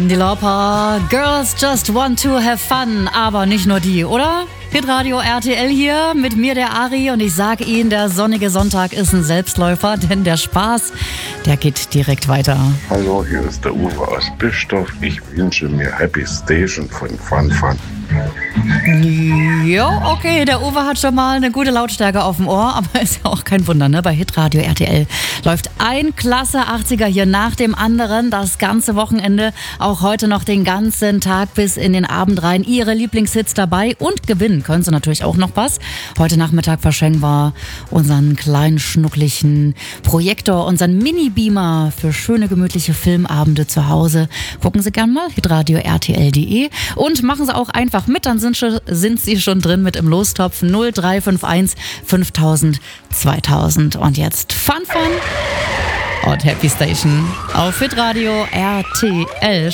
Die Lauper, Girls just want to have fun, aber nicht nur die, oder? Hitradio RTL hier, mit mir der Ari, und ich sag Ihnen, der sonnige Sonntag ist ein Selbstläufer, denn der Spaß, der geht direkt weiter. Hallo, hier ist der Uwe aus Bischdorf. Ich wünsche mir Happy Station von Fun Fun. Jo, okay, der Uwe hat schon mal eine gute Lautstärke auf dem Ohr, aber ist ja auch kein Wunder, ne? Bei Hitradio RTL läuft ein klasse 80er hier nach dem anderen, das ganze Wochenende, auch heute noch den ganzen Tag bis in den Abend rein. Ihre Lieblingshits dabei, und gewinnen können Sie natürlich auch noch was. Heute Nachmittag verschenken wir unseren kleinen schnucklichen Projektor, unseren Mini-Beamer für schöne gemütliche Filmabende zu Hause. Gucken Sie gern mal, hitradio RTL.de, und machen Sie auch einfach mit, dann sind Sie schon drin mit im Lostopf 0351 5000 2000. Und jetzt Fun Fun und Happy Station auf Hitradio RTL.